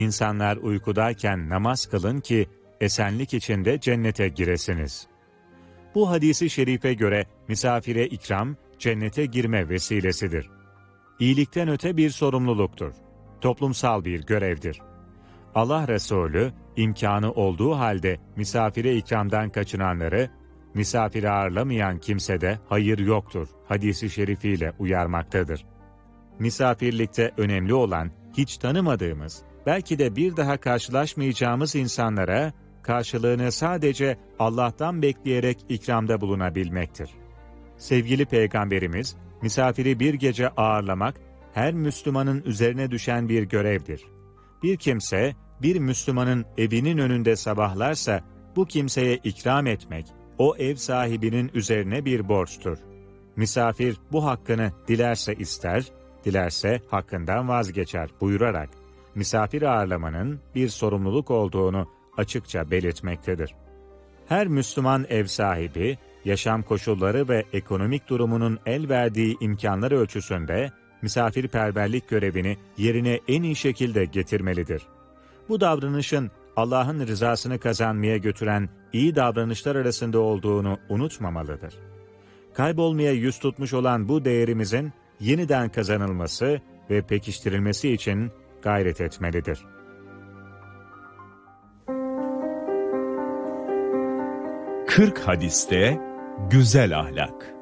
İnsanlar uykudayken namaz kılın ki esenlik içinde cennete giresiniz. Bu hadisi şerife göre misafire ikram, cennete girme vesilesidir. İyilikten öte bir sorumluluktur. Toplumsal bir görevdir. Allah Resulü, imkanı olduğu halde misafire ikramdan kaçınanları, misafiri ağırlamayan kimsede hayır yoktur hadisi şerifiyle uyarmaktadır. Misafirlikte önemli olan, hiç tanımadığımız, belki de bir daha karşılaşmayacağımız insanlara, karşılığını sadece Allah'tan bekleyerek ikramda bulunabilmektir. Sevgili Peygamberimiz, misafiri bir gece ağırlamak, her Müslümanın üzerine düşen bir görevdir. Bir kimse, bir Müslümanın evinin önünde sabahlarsa, bu kimseye ikram etmek, o ev sahibinin üzerine bir borçtur. Misafir bu hakkını dilerse ister, dilerse hakkından vazgeçer buyurarak, misafir ağırlamanın bir sorumluluk olduğunu açıkça belirtmektedir. Her Müslüman ev sahibi, yaşam koşulları ve ekonomik durumunun el verdiği imkanlar ölçüsünde, misafirperverlik görevini yerine en iyi şekilde getirmelidir. Bu davranışın Allah'ın rızasını kazanmaya götüren iyi davranışlar arasında olduğunu unutmamalıdır. Kaybolmaya yüz tutmuş olan bu değerimizin yeniden kazanılması ve pekiştirilmesi için gayret etmelidir. 40 hadiste güzel ahlak.